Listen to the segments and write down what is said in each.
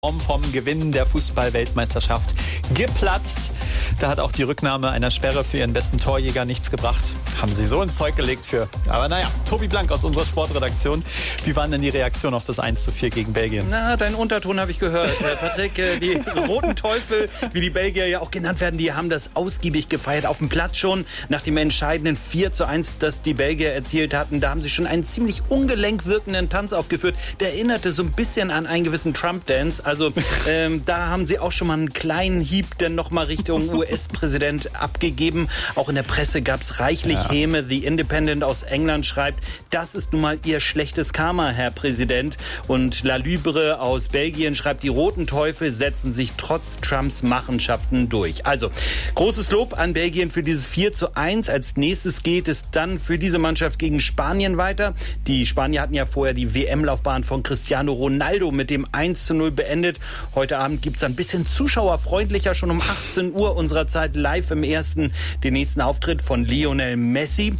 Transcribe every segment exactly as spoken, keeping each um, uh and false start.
vom Gewinn der Fußball-Weltmeisterschaft geplatzt. Da hat auch die Rücknahme einer Sperre für ihren besten Torjäger nichts gebracht. Haben sie so ins Zeug gelegt für. Aber naja, Tobi Blank aus unserer Sportredaktion. Wie waren denn die Reaktionen auf das eins zu vier gegen Belgien? Na, deinen Unterton habe ich gehört, Patrick. Die roten Teufel, wie die Belgier ja auch genannt werden, die haben das ausgiebig gefeiert. Auf dem Platz schon nach dem entscheidenden vier zu eins, das die Belgier erzielt hatten. Da haben sie schon einen ziemlich ungelenk wirkenden Tanz aufgeführt. Der erinnerte so ein bisschen an einen gewissen Trump-Dance. Also ähm, da haben sie auch schon mal einen kleinen Hieb denn nochmal Richtung U S-Präsident abgegeben. Auch in der Presse gab es reichlich ja. Häme. The Independent aus England schreibt, das ist nun mal ihr schlechtes Karma, Herr Präsident. Und La Libre aus Belgien schreibt, die roten Teufel setzen sich trotz Trumps Machenschaften durch. Also, großes Lob an Belgien für dieses vier zu eins. Als nächstes geht es dann für diese Mannschaft gegen Spanien weiter. Die Spanier hatten ja vorher die W M-Laufbahn von Cristiano Ronaldo mit dem eins zu null beendet. Heute Abend gibt es ein bisschen zuschauerfreundlicher, schon um achtzehn Uhr unserer Zeit live im ersten, den nächsten Auftritt von Lionel Messi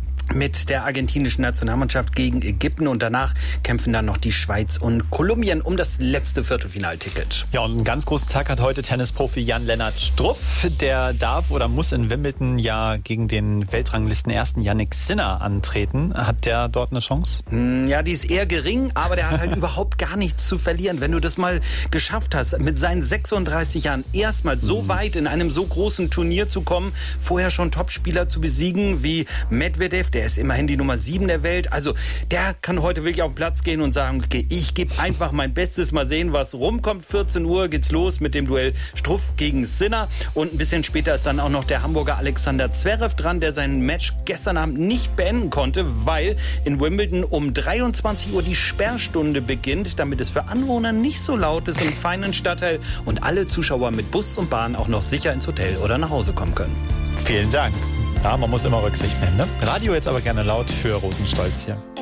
mit der argentinischen Nationalmannschaft gegen Ägypten, und danach kämpfen dann noch die Schweiz und Kolumbien um das letzte Viertelfinalticket. Ja, und einen ganz großen Tag hat heute Tennisprofi Jan-Lennart Struff. Der darf oder muss in Wimbledon ja gegen den Weltranglisten-Ersten Jannik Sinner antreten. Hat der dort eine Chance? Ja, die ist eher gering, aber der hat halt überhaupt gar nichts zu verlieren. Wenn du das mal geschafft hast, mit seinen sechsunddreißig Jahren erstmal so weit in einem so großen Turnier zu kommen, vorher schon Topspieler zu besiegen wie Medvedev, der ist immerhin die Nummer sieben der Welt. Also der kann heute wirklich auf den Platz gehen und sagen, okay, ich gebe einfach mein Bestes, mal sehen, was rumkommt. vierzehn Uhr geht's los mit dem Duell Struff gegen Sinner. Und ein bisschen später ist dann auch noch der Hamburger Alexander Zverev dran, der sein Match gestern Abend nicht beenden konnte, weil in Wimbledon um dreiundzwanzig Uhr die Sperrstunde beginnt, damit es für Anwohner nicht so laut ist im feinen Stadtteil und alle Zuschauer mit Bus und Bahn auch noch sicher ins Hotel oder nach Hause kommen können. Vielen Dank. Ja, man muss immer Rücksicht nehmen, ne? Radio jetzt aber gerne laut für Rosenstolz hier.